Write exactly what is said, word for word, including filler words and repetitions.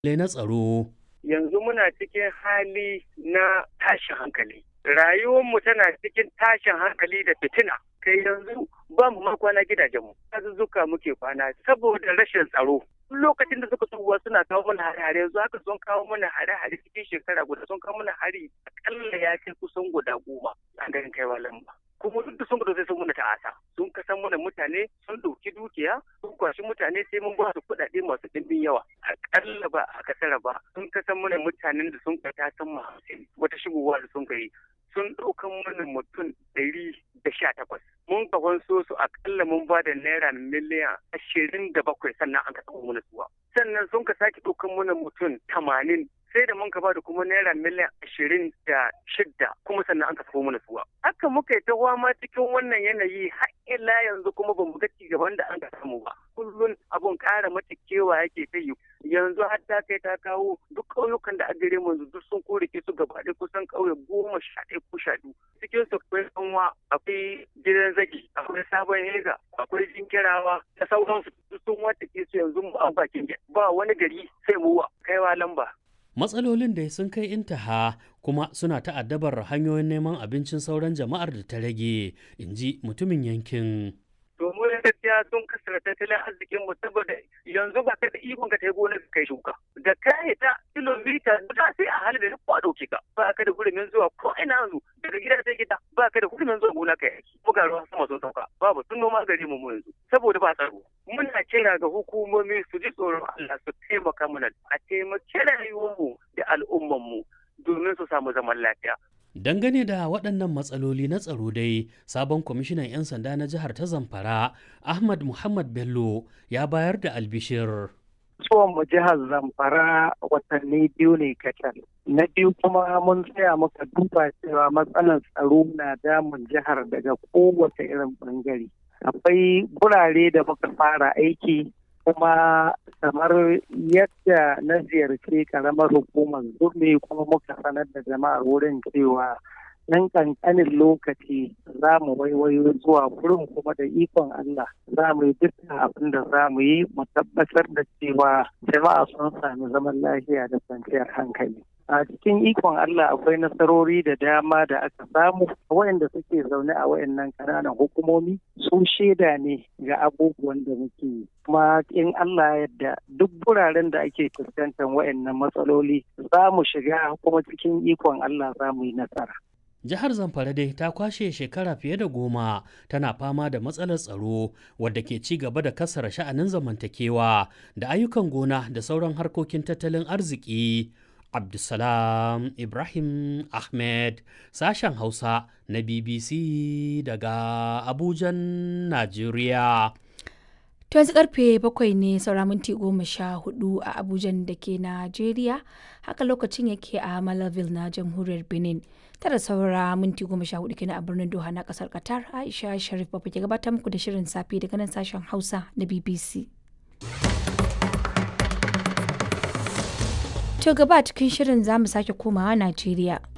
na tsaro. Yanzu muna cikin hali na tashin hankali. Rayuwarmu tana cikin tashin hankali da fitina. Kai yanzu ba mu ma kwana gidajenmu. Azuzzuka muke kwana saboda rashin tsaro. Lokacin da suka tsohuwa suna kawo mana hare-hare yanzu haka sun kawo mana hare-hare cikin shekara guda sun kawo mana hari akalla ya kai kusan guda goma a garin kaiwa lamba. Kuma duk da sun gudu sai sun muna ta'asa. Sun kasan mana mutane sun ɗauki dukiya sun kwashi mutane sai mun ba su kuɗaɗe masu ɗimbin yawa. Akalla ba a kasara ba sun kasan mana mutanen da sun kai ta san hamsin wata shigowa da sun kai sun ɗaukan mana mutum ɗari da sha takwas. Mun kafan so su akalla mun ba da naira miliyan ashirin da bakwai sannan an ka taɓa mana suwa. Sannan sun ka sake ɗaukan mana mutum tamanin sai da mun ka ba da kuma naira miliyan ashirin da shidda kuma sannan an ka taɓa mana suwa. Haka muka yi ta wama cikin wannan yanayi har ila yanzu kuma ba mu ga ci gaban da an ka samu ba. Kullum abun ƙara mata kewa yake ta yi. Yanzu har ta kai ta kawo duk ƙauyukan da a gare mu yanzu duk sun korike su gaba ɗaya kusan ƙauye goma sha ɗaya ko sha biyu. Cikin su akwai kanwa, akwai gidan zagi, akwai sabon hega, akwai jinkirawa da sauransu duk sun wata ke su yanzu mu an bakin ba wani gari sai mu kaiwa lamba. Matsalolin da sun kai intaha kuma suna ta'addabar hanyoyin neman abincin sauran jama'ar da ta rage, in ji mutumin yankin. Domin gaskiya sun kasar tattalin arzikin mu saboda yanzu ba ka da ikon ka tai gonar kai shuka. Da kai ta kilomita guda sai a halin da duk kwado ka. Ba ka da hurumin zuwa ko ina yanzu daga gida sai gida ba ka da hurumin zuwa gona kai. Buga ruwa sama sun sauka. Babu sun noma gari mu yanzu saboda ba tsaro. Muna kira ga hukumomi su ji tsoron Allah su taimaka mana a taimaki rayuwarmu da al'ummarmu domin su samu zaman lafiya. Dangane da waɗannan matsaloli na tsaro dai, sabon kwamishinan 'yan sanda na jihar ta Zamfara, Ahmad Muhammad Bello, ya bayar da albishir. Tsohon mu jihar Zamfara watanni biyu ne kacal. Na biyu kuma mun tsaya muka duba cewa matsalar tsaro na damun jihar daga kowace irin bangare. Akwai gurare da muka fara aiki kuma kamar yadda na ziyarci karamar hukumar zurmi kuma muka sanar da jama'ar wurin cewa nan kankanin lokaci za mu waiwayo zuwa wurin kuma da ikon Allah za mu yi dukkan abin da za mu yi mu tabbatar da cewa jama'a sun sami zaman lafiya da kwanciyar hankali. A cikin ikon Allah akwai nasarori da dama da aka samu waɗanda suke zaune a waɗannan ƙananan hukumomi su shaida ne ga abubuwan da muke yi. Kuma in Allah yadda duk wuraren da ake fuskantar waɗannan matsaloli za mu shiga kuma cikin ikon Allah za mu yi nasara. Jihar Zamfara dai ta kwashe shekara fiye da goma tana fama da matsalar tsaro wadda ke ci gaba da kasara sha'anin zamantakewa da ayyukan gona da sauran harkokin tattalin arziki. Abdulsalam Ibrahim Ahmed, sashen Hausa na B B C daga Abujan, Najeriya. To yanzu karfe bakwai ne saura minti goma sha hudu a Abujan da ke Najeriya, haka lokacin yake a Malaville na jamhuriyar Benin. Tara saura minti goma sha hudu kenan a birnin Doha na kasar Qatar. Aisha Sharif Babu ke gabatar muku da shirin safe daga nan sashen Hausa na B B C. To gaba cikin shirin za mu sake komawa Najeriya.